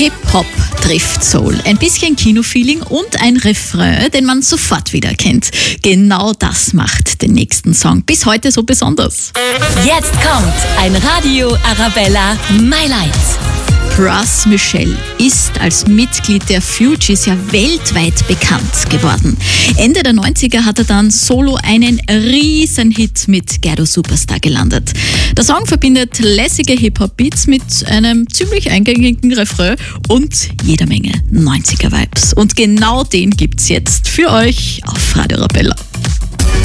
Hip-Hop trifft Soul. Ein bisschen Kinofeeling und ein Refrain, den man sofort wieder kennt. Genau das macht den nächsten Song bis heute so besonders. Jetzt kommt ein Radio Arabella My Light. Pras Michel ist als Mitglied der Fugees ja weltweit bekannt geworden. Ende der 90er hat er dann solo einen Riesenhit mit Ghetto Superstar gelandet. Der Song verbindet lässige Hip-Hop-Beats mit einem ziemlich eingängigen Refrain und jeder Menge 90er-Vibes. Und genau den gibt's jetzt für euch auf Radio Arabella.